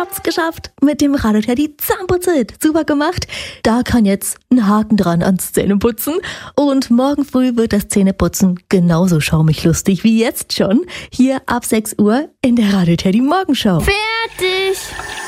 hab's geschafft. Mit dem Radl-Teddy Zahnputz-Hit. Super gemacht. Da kann jetzt ein Haken dran ans Zähneputzen. Und morgen früh wird das Zähneputzen genauso schaumig lustig wie jetzt schon. Hier ab 6 Uhr in der Radl-Teddy Morgenshow. Fertig!